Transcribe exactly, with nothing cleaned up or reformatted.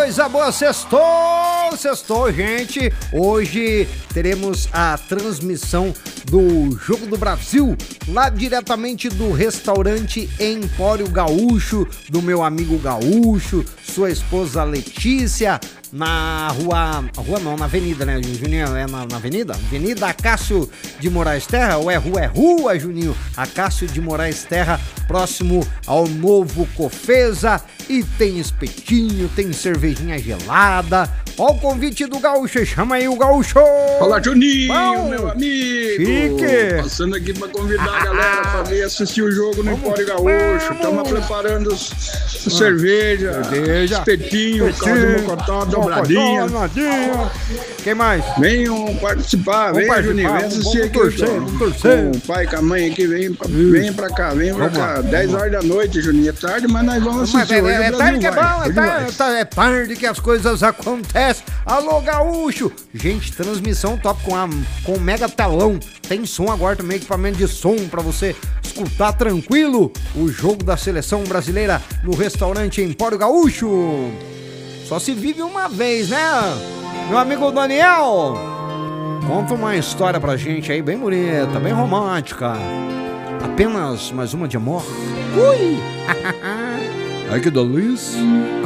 coisa boa, sextou, sextou, gente. Hoje teremos a transmissão do Jogo do Brasil, lá diretamente do restaurante Empório Gaúcho, do meu amigo Gaúcho, sua esposa Letícia, na rua, rua não, na avenida, né, Juninho? É na, na avenida? Avenida Acácio de Moraes Terra, ou é rua? É rua, Juninho. Acácio de Moraes Terra, próximo ao Novo Cofesa, e tem espetinho, tem cervejinha gelada. Ó o convite do Gaúcho, chama aí o Gaúcho! Olá, Juninho, Bom, meu amigo! Chique! Passando aqui pra convidar a galera pra vir assistir o jogo no Empório Gaúcho. Estamos preparando os, ah, cerveja, cerveja, espetinho, caldo de mocotó, dobradinha. dobradinha. Quem mais? Venham participar, Vamos vem, participar, Juninho, vem assistir aqui. Torcer, vamos torcer. Com o pai e com a mãe aqui, vem pra, vem pra cá, vem pra Vamos cá. lá, dez horas da noite, Juninho, é tarde, mas nós vamos assistir. Mas é, Hoje é, o Brasil tarde que é vai. bom, é Hoje tarde, vai. é tarde que as coisas acontecem. Alô, Gaúcho! Gente, transmissão top com, a, com o mega telão. Tem som agora também, equipamento de som pra você escutar tranquilo o jogo da seleção brasileira no restaurante Empório Gaúcho. Só se vive uma vez, né? Meu amigo Daniel, conta uma história pra gente aí bem bonita, bem romântica. Apenas mais uma de amor. Ui! Ai, que delícia!